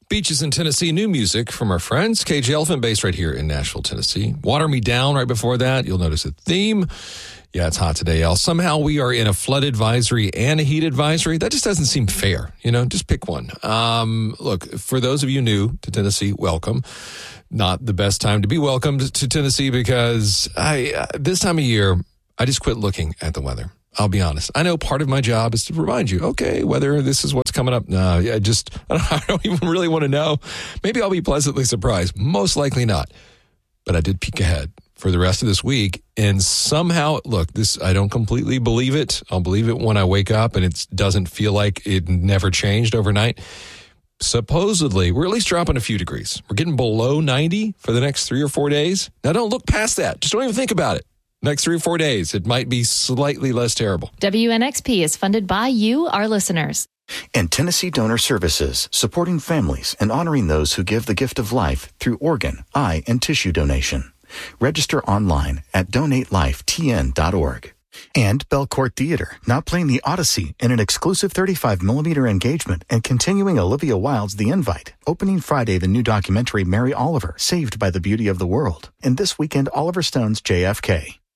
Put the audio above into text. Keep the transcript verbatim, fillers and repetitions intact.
Beaches in Tennessee, new music from our friends. Cage Elephant based right here in Nashville, Tennessee. Water Me Down right before that. You'll notice a theme. Yeah, it's hot today, y'all. Somehow we are in a flood advisory and a heat advisory. That just doesn't seem fair. You know, just pick one. Um, look, for those of you new to Tennessee, welcome. Not the best time to be welcomed to Tennessee because I uh, this time of year, I just quit looking at the weather. I'll be honest. I know part of my job is to remind you, okay, whether this is what's coming up. No, I just, I don't, I don't even really want to know. Maybe I'll be pleasantly surprised. Most likely not. But I did peek ahead for the rest of this week. And somehow, look, this, I don't completely believe it. I'll believe it when I wake up and it doesn't feel like it never changed overnight. Supposedly, we're at least dropping a few degrees. We're getting below ninety for the next three or four days. Now, don't look past that. Just don't even think about it. Next three or four days, it might be slightly less terrible. W N X P is funded by you, our listeners. And Tennessee Donor Services, supporting families and honoring those who give the gift of life through organ, eye, and tissue donation. Register online at donate life t n dot org. And Belcourt Theater, now playing the Odyssey in an exclusive thirty-five millimeter engagement and continuing Olivia Wilde's The Invite. Opening Friday, the new documentary Mary Oliver, Saved by the Beauty of the World. And this weekend, Oliver Stone's J F K.